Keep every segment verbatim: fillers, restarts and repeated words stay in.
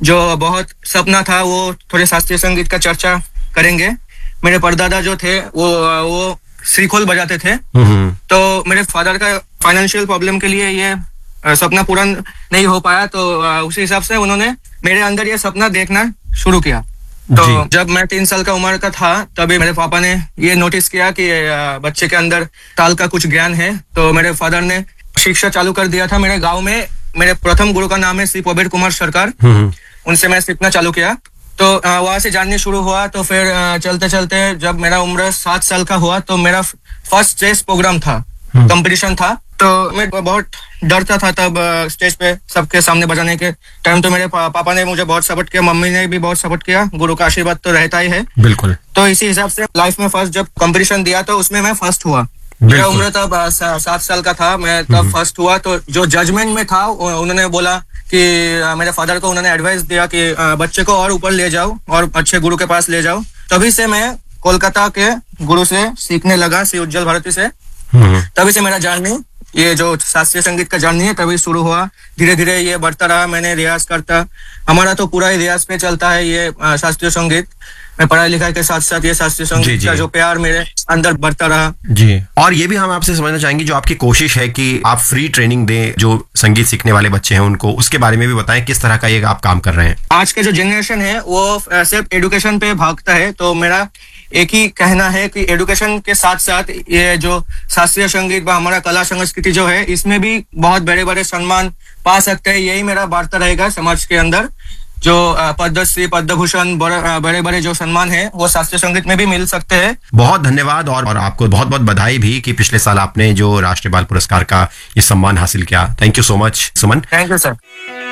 जो बहुत सपना था वो थोड़े शास्त्रीय संगीत का चर्चा करेंगे। मेरे परदादा जो थे वो वो श्रीखोल बजाते थे, तो मेरे फादर का फाइनेंशियल प्रॉब्लम के लिए ये सपना पूरा नहीं हो पाया, तो उसी हिसाब से उन्होंने मेरे अंदर ये सपना देखना शुरू किया। तो जब मैं तीन साल का उम्र का था तभी मेरे पापा ने ये नोटिस किया कि बच्चे के अंदर ताल का कुछ ज्ञान है, तो मेरे फादर ने शिक्षा चालू कर दिया था मेरे गांव में। मेरे प्रथम गुरु का नाम है श्री प्रबीर कुमार सरकार, उनसे मैं सीखना चालू किया। तो वहां से जानने शुरू हुआ। तो फिर चलते चलते जब मेरा उम्र सात साल का हुआ तो मेरा फर्स्ट स्टेज प्रोग्राम था, कंपटीशन था। तो मैं बहुत डरता था तब स्टेज पे सबके सामने बजाने के टाइम। तो मेरे पा, पापा ने मुझे बहुत सपोर्ट किया, मम्मी ने भी बहुत सपोर्ट किया, गुरु का आशीर्वाद तो रहता ही है। बिल्कुल। तो इसी हिसाब से लाइफ में फर्स्ट जब कंपटीशन दिया तो उसमें मैं फर्स्ट हुआ। मेरा उम्र तब सात साल का था, मैं तब फर्स्ट हुआ। तो जो जजमेंट में था उन्होंने बोला कि मेरे फादर को उन्होंने एडवाइस दिया कि बच्चे को और ऊपर ले जाओ और अच्छे गुरु के पास ले जाओ। तभी से मैं कोलकाता के गुरु से सीखने लगा, श्री उज्जवल भारती से। तभी से मेरा जर्नी, ये जो शास्त्रीय संगीत का जर्नी है, तभी शुरू हुआ। धीरे धीरे ये बढ़ता रहा, मैंने रियाज करता, हमारा तो पूरा ही रियाज पे चलता है ये शास्त्रीय संगीत। मैं पढ़ाई लिखाई के साथ साथ ये शास्त्रीय संगीत का जो प्यार मेरे अंदर बढ़ता रहा जी। और ये भी हम आपसे समझना चाहेंगे, जो आपकी कोशिश है कि आप फ्री ट्रेनिंग दें जो संगीत सीखने वाले बच्चे हैं उनको, उसके बारे में भी बताएं, किस तरह का ये आप काम कर रहे हैं। आज के जो जनरेशन है वो सिर्फ एजुकेशन पे भागता है, तो मेरा एक ही कहना है कि एजुकेशन के साथ साथ ये जो शास्त्रीय संगीत व हमारा कला संस्कृति जो है, इसमें भी बहुत बड़े बड़े सम्मान पा सकते हैं। यही मेरा वार्ता रहेगा समाज के अंदर। जो पद्मश्री, पद्मभूषण, बड़े बड़े जो सम्मान है वो शास्त्रीय संगीत में भी मिल सकते हैं। बहुत धन्यवाद और, और आपको बहुत बहुत बधाई भी कि पिछले साल आपने जो राष्ट्रीय बाल पुरस्कार का ये सम्मान हासिल किया। Thank you so much Suman. Thank you sir.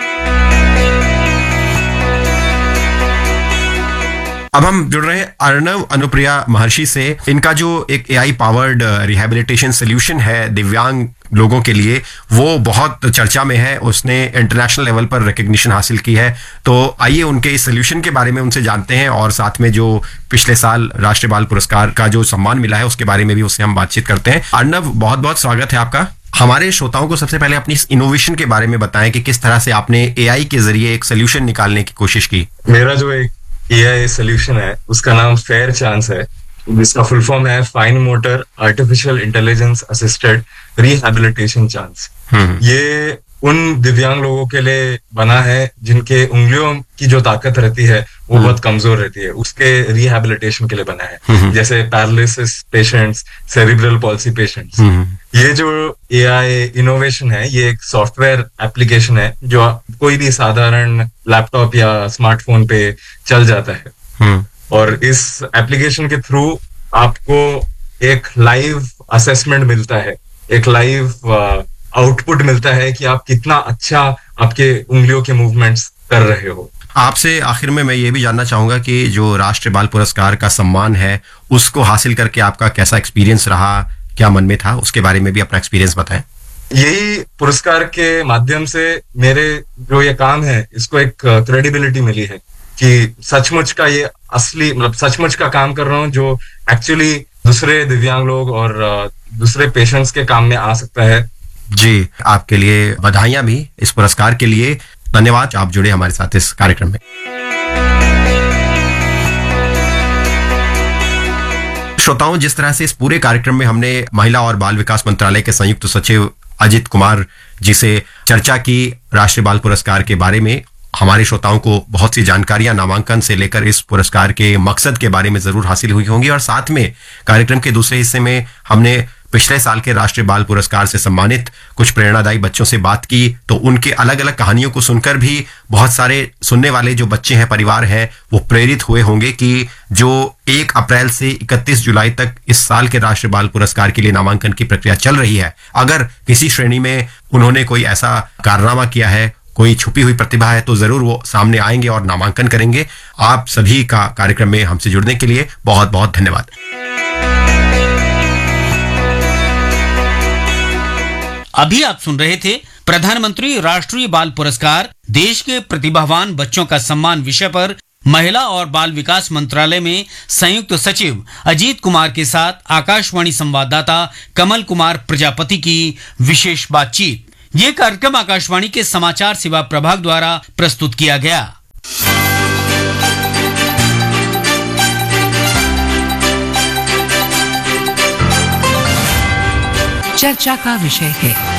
अब हम जुड़ रहे हैं अर्णव अनुप्रिया महर्षि से। इनका जो एक एआई पावर्ड रिहैबिलिटेशन सोल्यूशन है दिव्यांग लोगों के लिए, वो बहुत चर्चा में है। उसने इंटरनेशनल लेवल पर रिकग्निशन हासिल की है। तो आइए उनके इस सोल्यूशन के बारे में उनसे जानते हैं और साथ में जो पिछले साल राष्ट्रीय बाल पुरस्कार का जो सम्मान मिला है उसके बारे में भी उससे हम बातचीत करते हैं। अर्णव, बहुत बहुत स्वागत है आपका। हमारे श्रोताओं को सबसे पहले अपनी इनोवेशन के बारे में बताएं कि किस तरह से आपने एआई के जरिए एक सोल्यूशन निकालने की कोशिश की। मेरा जो एक एआई सोल्यूशन है उसका नाम फेयर चांस है। इसका फुल फॉर्म है fine motor artificial intelligence assisted rehabilitation chance. ये उन दिव्यांग लोगों के लिए बना है जिनके उंगलियों की जो ताकत रहती है वो बहुत कमजोर रहती है, उसके रिहैबिलिटेशन के लिए बना है। जैसे paralysis patients, cerebral palsy patients. ये जो एआई इनोवेशन है ये एक सॉफ्टवेयर एप्लीकेशन है जो कोई भी साधारण लैपटॉप या स्मार्टफोन पे चल जाता है। और इस एप्लीकेशन के थ्रू आपको एक लाइव असेसमेंट मिलता है, एक लाइव आउटपुट मिलता है कि आप कितना अच्छा आपके उंगलियों के मूवमेंट्स कर रहे हो। आपसे आखिर में मैं ये भी जानना चाहूंगा कि जो राष्ट्रीय बाल पुरस्कार का सम्मान है उसको हासिल करके आपका कैसा एक्सपीरियंस रहा, क्या मन में था, उसके बारे में भी अपना एक्सपीरियंस बताएं। यही पुरस्कार के माध्यम से मेरे जो ये काम है इसको एक क्रेडिबिलिटी मिली है कि सचमुच का ये असली मतलब सचमुच का काम कर रहा हूँ जो एक्चुअली दूसरे दिव्यांग लोग और दूसरे पेशेंट्स के काम में आ सकता है। जी, आपके लिए बधाइयां भी इस पुरस्कार के लिए। धन्यवाद, आप जुड़े हमारे साथ इस कार्यक्रम में। श्रोताओं, जिस तरह से इस पूरे कार्यक्रम में हमने महिला और बाल विकास मंत्रालय के संयुक्त सचिव अजित कुमार जी से चर्चा की राष्ट्रीय बाल पुरस्कार के बारे में, हमारे श्रोताओं को बहुत सी जानकारियां नामांकन से लेकर इस पुरस्कार के मकसद के बारे में जरूर हासिल हुई होंगी। और साथ में कार्यक्रम के दूसरे हिस्से में हमने पिछले साल के राष्ट्रीय बाल पुरस्कार से सम्मानित कुछ प्रेरणादायी बच्चों से बात की, तो उनके अलग अलग कहानियों को सुनकर भी बहुत सारे सुनने वाले जो बच्चे हैं, परिवार हैं, वो प्रेरित हुए होंगे कि जो एक अप्रैल से इकतीस जुलाई तक इस साल के राष्ट्रीय बाल पुरस्कार के लिए नामांकन की प्रक्रिया चल रही है, अगर किसी श्रेणी में उन्होंने कोई ऐसा कारनामा किया है, कोई छुपी हुई प्रतिभा है, तो जरूर वो सामने आएंगे और नामांकन करेंगे। आप सभी का कार्यक्रम में हमसे जुड़ने के लिए बहुत बहुत धन्यवाद। अभी आप सुन रहे थे प्रधानमंत्री राष्ट्रीय बाल पुरस्कार, देश के प्रतिभावान बच्चों का सम्मान विषय पर महिला और बाल विकास मंत्रालय में संयुक्त सचिव अजीत कुमार के साथ आकाशवाणी संवाददाता कमल कुमार प्रजापति की विशेष बातचीत। ये कार्यक्रम आकाशवाणी के समाचार सेवा प्रभाग द्वारा प्रस्तुत किया गया। चर्चा का विषय है।